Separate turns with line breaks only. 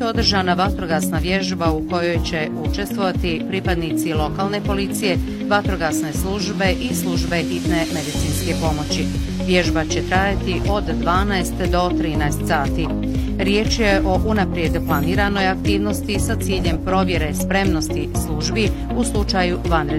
održana vatrogasna vježba u kojoj će učestvovati pripadnici lokalne policije, vatrogasne službe i službe hitne medicinske pomoći. Vježba će trajati od 12 do 13 sati. Riječ je o unaprijed planiranoj aktivnosti sa ciljem provjere spremnosti službi u slučaju vanrednih